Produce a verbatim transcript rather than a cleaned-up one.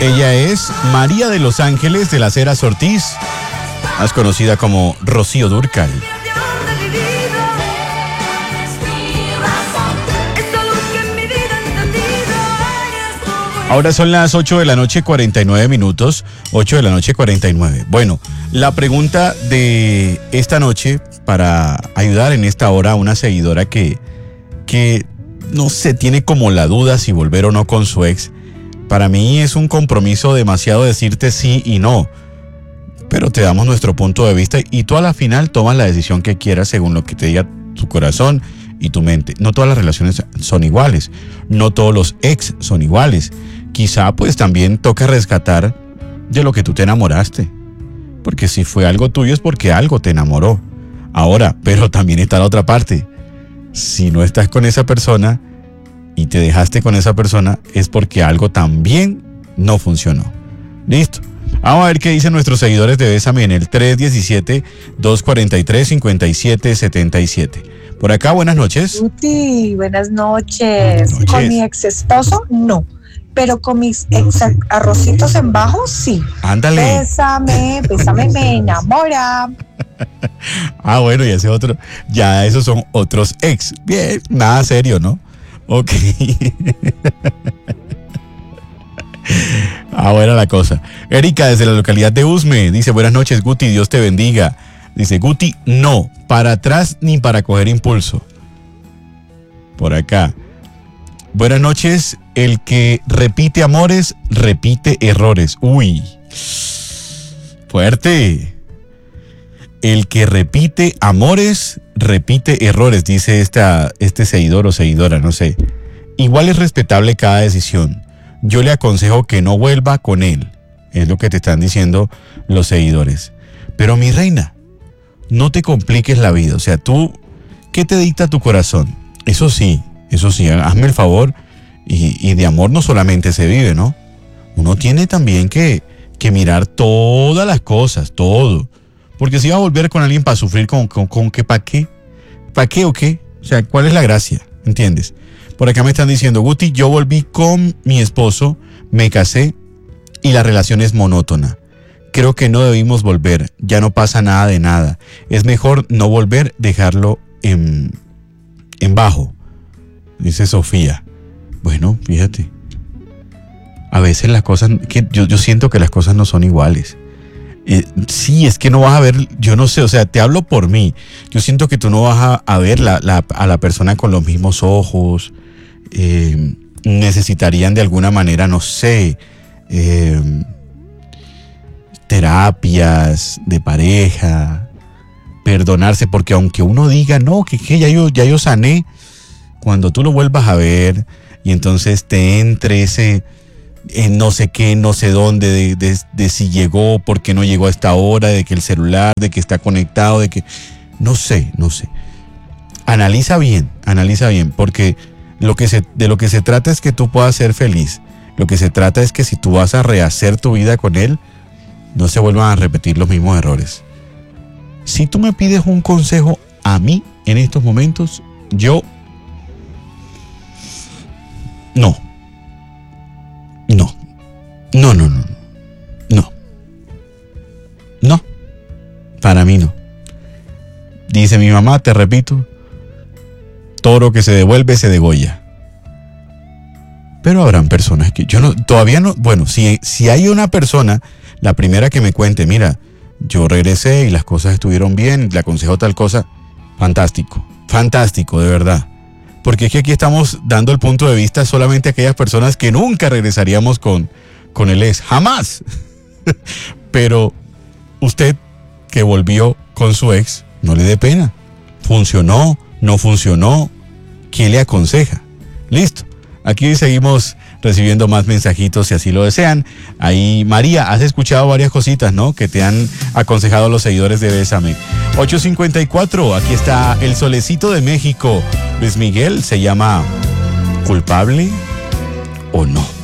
Ella es María de los Ángeles de las Heras Ortiz, más conocida como Rocío Dúrcal. Ahora son las ocho de la noche, cuarenta y nueve minutos. ocho de la noche, cuarenta y nueve. Bueno, la pregunta de esta noche, para ayudar en esta hora a una seguidora que, que no sé, tiene como la duda si volver o no con su ex. Para mí es un compromiso demasiado decirte sí y no. Pero te damos nuestro punto de vista y tú a la final tomas la decisión que quieras según lo que te diga tu corazón y tu mente. No todas las relaciones son iguales. No todos los ex son iguales. Quizá pues también toca rescatar de lo que tú te enamoraste. Porque si fue algo tuyo es porque algo te enamoró. Ahora, pero también está la otra parte. Si no estás con esa persona y te dejaste con esa persona es porque algo también no funcionó. Listo. Vamos a ver qué dicen nuestros seguidores de Bésame en el tres uno siete, dos cuatro tres, cinco siete siete siete. Por acá, buenas noches. Guti, buenas noches. Buenas noches. Con mi ex esposo, no. Pero con mis ex arrocitos en bajo, sí. Ándale. Bésame, bésame, me enamora. Ah, bueno, y ese otro, ya esos son otros ex. Bien, nada serio, ¿no? Ok. Ah, buena la cosa. Erika, desde la localidad de Usme, dice, buenas noches, Guti, Dios te bendiga. Dice, Guti, no, para atrás ni para coger impulso. Por acá. Buenas noches, el que repite amores, repite errores. Uy, fuerte. El que repite amores, repite errores, dice esta, este seguidor o seguidora, no sé. Igual es respetable cada decisión. Yo le aconsejo que no vuelva con él. Es lo que te están diciendo los seguidores. Pero mi reina, no te compliques la vida. O sea, tú, ¿qué te dicta tu corazón? Eso sí, eso sí, hazme el favor. Y, y de amor no solamente se vive, ¿no? Uno tiene también que, que mirar todas las cosas, todo. Porque si va a volver con alguien para sufrir, ¿con, con, con qué? ¿Para qué? ¿Para qué o qué? O sea, ¿cuál es la gracia? ¿Entiendes? Por acá me están diciendo, Guti, yo volví con mi esposo, me casé y la relación es monótona. Creo que no debimos volver, ya no pasa nada de nada. Es mejor no volver, dejarlo en, en bajo, dice Sofía. Bueno, fíjate, a veces las cosas, que yo, yo siento que las cosas no son iguales. Eh, sí, es que no vas a ver, yo no sé, o sea, te hablo por mí. Yo siento que tú no vas a, a ver la, la, a la persona con los mismos ojos. Eh, necesitarían de alguna manera, no sé, eh, terapias de pareja, perdonarse, porque aunque uno diga, no, que, que ya, yo, ya yo sané, cuando tú lo vuelvas a ver y entonces te entre ese... en no sé qué, no sé dónde, de, de, de si llegó, por qué no llegó a esta hora, de que el celular, de que está conectado, de que... No sé, no sé. Analiza bien, analiza bien, porque lo que se, de lo que se trata es que tú puedas ser feliz. Lo que se trata es que si tú vas a rehacer tu vida con él, no se vuelvan a repetir los mismos errores. Si tú me pides un consejo a mí en estos momentos, yo... No. No, no, no, no, no, no, para mí no. Dice mi mamá, te repito, toro que se devuelve se degolla. Pero habrán personas que yo no, todavía no, bueno, si, si hay una persona, la primera que me cuente, mira, yo regresé y las cosas estuvieron bien, le aconsejo tal cosa, fantástico, fantástico, de verdad. Porque es que aquí estamos dando el punto de vista solamente a aquellas personas que nunca regresaríamos con, con el ex. ¡Jamás! Pero usted que volvió con su ex, no le dé pena. ¿Funcionó? ¿No funcionó? ¿Quién le aconseja? Listo. Aquí seguimos recibiendo más mensajitos si así lo desean. Ahí, María, has escuchado varias cositas, ¿no? Que te han aconsejado los seguidores de Bésame. ocho cincuenta y cuatro, aquí está el solecito de México. Luis Miguel se llama ¿Culpable o no?